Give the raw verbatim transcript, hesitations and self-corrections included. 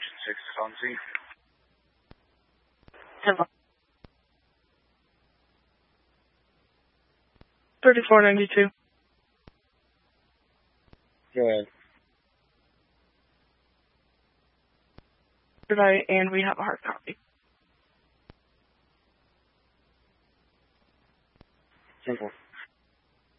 Station six is on Z. Hello. thirty-four ninety-two. Go ahead. Right, and we have a hard copy. Simple.